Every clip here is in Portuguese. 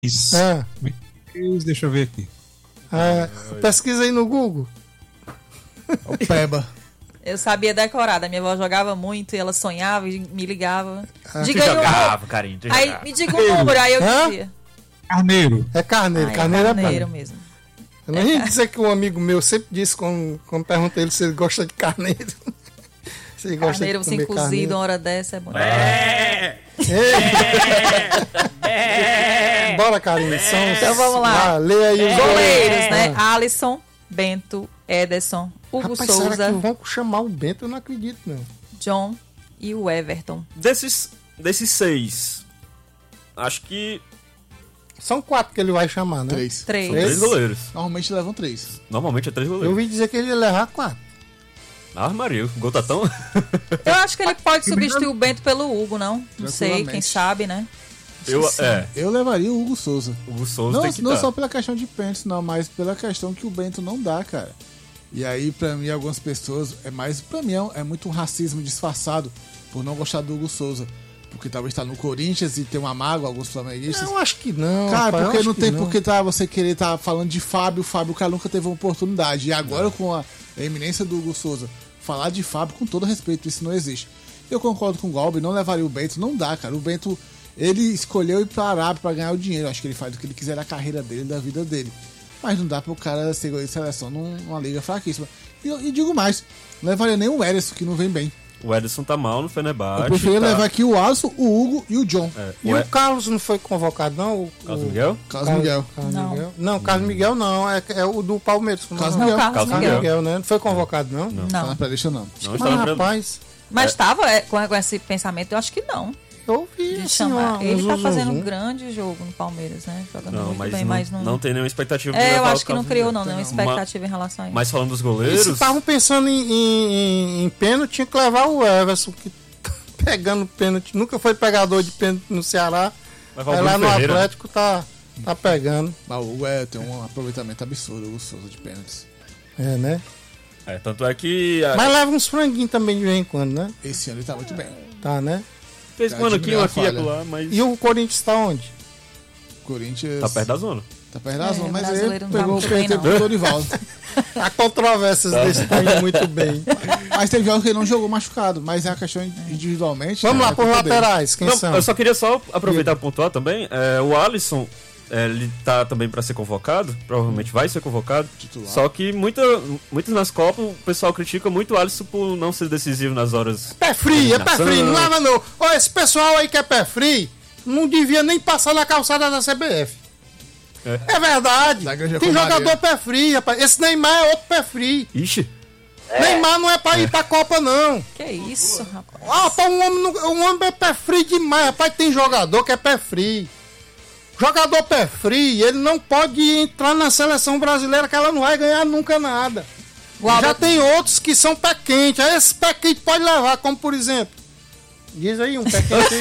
Isso. Deixa eu ver aqui. Pesquisa aí no Google. O Peba. Eu sabia decorada. Minha avó jogava muito e ela sonhava e me ligava. Diga Tu aí jogava, carinho. aí me diga um número, aí eu dizia. Carneiro. É carneiro. Carneiro é carneiro bom. mesmo. Eu não ia dizer que um amigo meu sempre disse, quando perguntei ele se ele gosta de carneiro. Se ele gosta Carneiro de assim comer cozido, carneiro. uma hora dessa é bom. Bora, Karine. Então vamos lá. Lê aí os Goleiros, né? Alisson, Bento, Ederson, Hugo Rapaz, será Souza, que vão chamar o Bento? Eu não acredito, não. John e o Everton. Desses 6, acho que São 4 que ele vai chamar, né? 3. 3. são 3 goleiros. Normalmente levam 3. Normalmente é 3 Eu goleiros. ouvi dizer que ele ia levar 4. Ah, Maria, o gol tá tão... Eu acho que ele pode substituir o Bento pelo Hugo, não? Não sei, Tranquilamente. quem sabe, né? Eu levaria o Hugo Souza. O Hugo Souza tem que Não dar. só pela questão de pênalti, não, mas pela questão que o Bento não dá, cara. E aí, pra mim, algumas pessoas, pra mim é muito um racismo disfarçado por não gostar do Hugo Souza. Porque talvez tá no Corinthians e tem uma mágoa, alguns flamenguistas. Eu acho que não. Cara, rapaz, eu porque acho não que tem porque você querer estar falando de Fábio. O cara nunca teve uma oportunidade. E agora, com a eminência do Hugo Souza, falar de Fábio, com todo respeito, isso não existe. Eu concordo com o Galbi, não levaria o Bento, não dá, cara. O Bento, ele escolheu ir pra Arábia pra ganhar o dinheiro. Acho que ele faz o que ele quiser da carreira dele, da vida dele. Mas não dá pro cara ser goleiro de seleção numa liga fraquíssima. E digo mais, não levaria nem o Ederson, que não vem bem. O Ederson tá mal no Fenerbahçe. Eu preferia tá... levar aqui o Alisson, o Hugo e o John. E o Carlos não foi convocado, não? Carlos Miguel? Carlos Miguel. Não, Carlos Miguel não. É o do Palmeiras. Carlos Não, Miguel. Carlos Miguel. né? Não foi convocado, não? Tá na Não. pré-lista, não. Não, Mas, está no rapaz, Mas tava com esse pensamento, eu acho que não. eu vi De assim, chamar. Ele tá zum, fazendo zum. um grande jogo no Palmeiras, né? Jogando Não, muito mas, bem, mas não. não tem nenhuma expectativa de É, eu levar acho o que não Carlos criou, Miguel. não, nenhuma expectativa em relação a isso. Mas falando dos E goleiros... se estavam pensando em pênalti, tinha que levar o Everson, que tá pegando pênalti. Nunca foi pegador de pênalti no Ceará. Levar o Aí lá Bruno no Ferreira. Atlético tá pegando. Mas o Hugo tem um aproveitamento absurdo, o Hugo Souza, de pênaltis. É, né? É, tanto é que... Mas leva uns franguinhos também de vez em quando, né? Esse ano ele tá muito bem. Tá, né? fez um ano aqui, um aqui e acolá, mas... E o Corinthians tá onde? O Corinthians Tá perto da zona. tá perto da zona, o mas ele brasileiro não tá pegou o muito bem, PT não. pro Dorival. Há controvérsias desse tá indo muito bem. Mas teve jogos que ele não jogou machucado, mas é a questão individualmente. Vamos cara, lá, é por culpa dele. laterais, quem Não, são? eu só queria aproveitar e pontuar também. O Alisson, ele tá também pra ser convocado, provavelmente vai ser convocado. Titular. Só que muitas nas Copas o pessoal critica muito o Alisson por não ser decisivo nas horas. Pé frio, é pé Eliminação. frio, não leva não. Olha, esse pessoal aí que é pé frio, não devia nem passar na calçada da CBF. É verdade. Da Granja Tem Comaria. jogador pé frio, rapaz. Esse Neymar é outro pé frio. Ixi, Neymar não é pra ir pra Copa, não. Que isso, rapaz. Ah, pá, um homem é pé frio demais, rapaz. Tem jogador que é pé frio. Jogador pé frio, ele não pode entrar na seleção brasileira que ela não vai ganhar nunca nada. Já tem outros que são pé quente. Aí esse pé quente pode levar, como por exemplo. Diz aí um pé quente.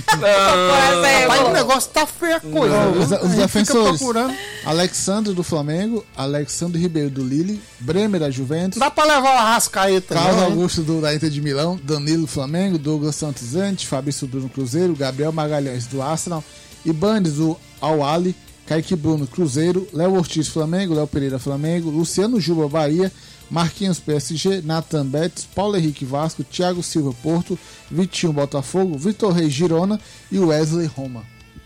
Rapaz, o negócio tá feio a coisa. Os A gente fica defensores: procurando. Alexandre do Flamengo, Alexandre Ribeiro do Lille, Bremer da Juventus, Dá pra levar o Arrascaeta. Carlos não, hein? Augusto da Inter de Milão, Danilo do Flamengo, Douglas Santos Antes, Fabrício do no Cruzeiro, Gabriel Magalhães do Arsenal, Ibanez do Al-Ali, Kaique Bruno Cruzeiro, Léo Ortiz Flamengo, Léo Pereira Flamengo, Luciano Juba Bahia, Marquinhos PSG, Nathan Betis, Paulo Henrique Vasco, Thiago Silva Porto, Vitinho Botafogo, Vitor Reis Girona e Wesley Roma.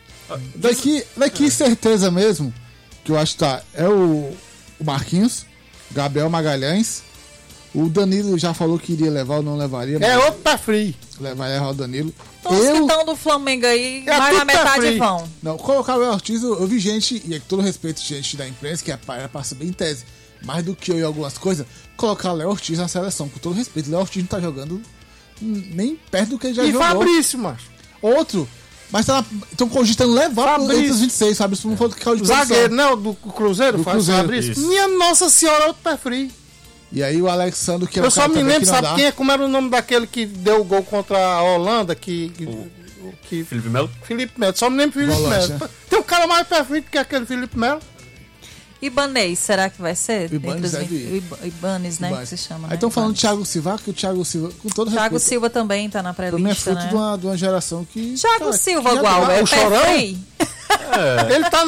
Daqui certeza mesmo, que eu acho que tá, é o Marquinhos, Gabriel Magalhães, o Danilo já falou que iria levar ou não levaria, É outro pé frio. vai levar o Danilo. Então, os que estão do Flamengo aí, É mais tudo na pé metade frio. vão. Não, colocar o Léo Ortiz, eu vi gente, e com todo respeito, gente da imprensa, que era pra saber em tese, mais do que eu em algumas coisas, colocar o Léo Ortiz na seleção, com todo respeito. O Léo Ortiz não tá jogando nem perto do que ele já E jogou. Fabrício, macho. Outro, mas estão cogitando levar pro entre os 26, Fabrício não foi do que caiu de posição. Zagueiro, não, do Cruzeiro, Do faz Cruzeiro, Fabrício. isso. Minha Nossa Senhora, outro pé frio. E aí o Alexandre, que é Eu o só cara me também lembro, que não sabe dá. quem é? Como era o nome daquele que deu o gol contra a Holanda, que Felipe Melo? Felipe Melo, só me lembro Felipe Volante, Melo. né? Tem um cara mais perfeito que aquele Felipe Melo. Ibanez, será que vai ser? Ibanez Entre os deve ir. Ibanez, né? Ibanez. Que se chama, Aí né? estão falando de Ibanez. Thiago Silva, que o Thiago Silva, com todo Thiago respeito, Silva também tá na pra mim é pré-lista, fruto né? de uma geração que... Thiago cara, Silva, que já igual, jogava. é o pé Chorão? frio. Ele tá